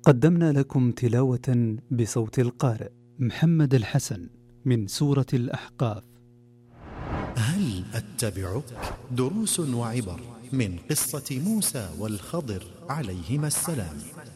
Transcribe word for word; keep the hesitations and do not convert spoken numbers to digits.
قدمنا لكم تلاوة بصوت القارئ محمد الحسن من سورة الأحقاف. هل أتبعك؟ دروس وعبر من قصة موسى والخضر عليهما السلام.